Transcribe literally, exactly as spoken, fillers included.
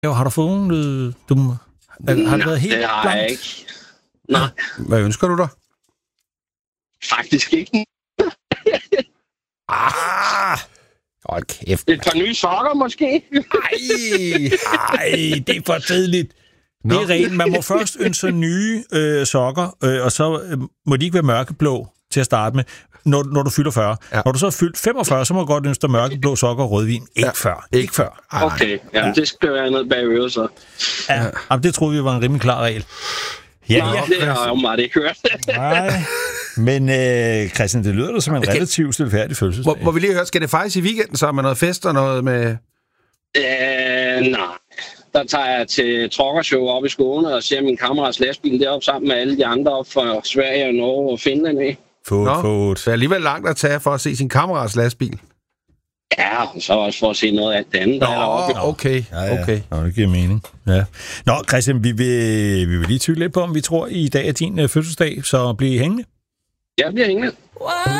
Jo, har du fået nogen... Øh, du, har, har det været helt det har blankt? jeg ikke. Nej. Hvad ønsker du dig? Faktisk ikke. Ah! Hold kæft. Et par nye sokker, måske? Ej, ej, det er for tidligt. Det er rent. Man må først ønske nye øh, sokker, øh, og så øh, må de ikke være mørkeblå til at starte med, når, når du fylder fyrre. Ja. Når du så er fyldt femogfyrre, så må du godt ønske dig mørkeblå sokker og rødvin. Ikke ja. før. Ikke før. Ej, okay, jamen, ja. det skal være noget bag øret, så. Ja, jamen, det troede vi var en rimelig klar regel. Ja, Nå, ja. det har jeg jo meget ikke hørt. Nej, men øh, Christian, det lyder da som en okay. relativt stilfærdig fødselsdag. Må, må vi lige høre, skal det fejres i weekenden så med noget fest og noget med... Øh, nej. Der tager jeg til trokkershow op i Skåne og ser min kammerats lastbil deroppe sammen med alle de andre op fra Sverige og Norge og Finland af. Fod, fod. Så er alligevel langt at tage for at se sin kammerats lastbil. Ja, så også for at se noget af det andet, der Nå, er deroppe. okay, ja, ja. okay. Nå, det giver mening. Ja. Nå, Christian, vi vil, vi vil lige tykke lidt på, om vi tror, i dag er din uh, fødselsdag, så bliv hængende. Jeg bliver hængende.